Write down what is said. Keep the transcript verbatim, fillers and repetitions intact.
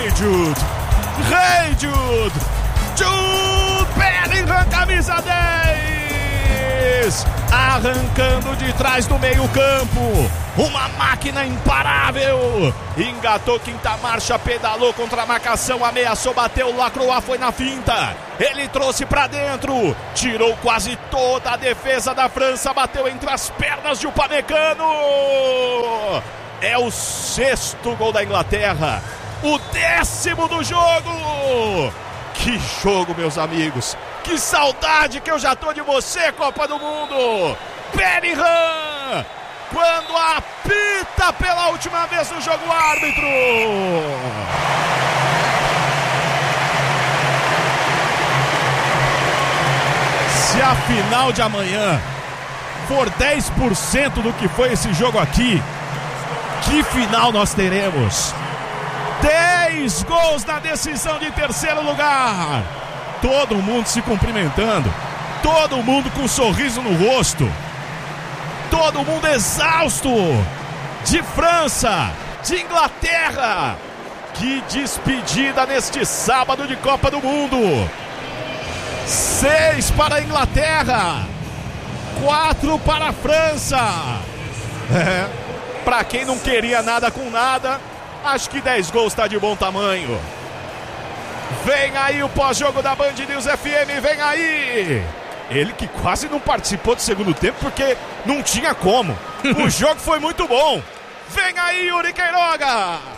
Hey Jude! Hey Jude! Jude Bellingham, camisa dez! Arrancando de trás do meio campo, uma máquina imparável, engatou quinta marcha, pedalou contra a marcação, ameaçou, bateu, Lacroix foi na finta, ele trouxe pra dentro, tirou quase toda a defesa da França, bateu entre as pernas de Upamecano, é o sexto gol da Inglaterra, o décimo do jogo. Que jogo, meus amigos, que saudade que eu já tô de você, Copa do Mundo. Bellingham, quando apita pela última vez no jogo, árbitro. Se a final de amanhã for dez por cento do que foi esse jogo aqui, que final nós teremos? dez gols na decisão de terceiro lugar. Todo mundo se cumprimentando, todo mundo com um sorriso no rosto, todo mundo exausto. De França, de Inglaterra. Que despedida neste sábado de Copa do Mundo. Seis para a Inglaterra, quatro para a França. É, para quem não queria nada com nada, acho que dez gols está de bom tamanho. Vem aí o pós-jogo da Band News F M, vem aí! Ele que quase não participou do segundo tempo porque não tinha como. O jogo foi muito bom. Vem aí, Yuri Queiroga!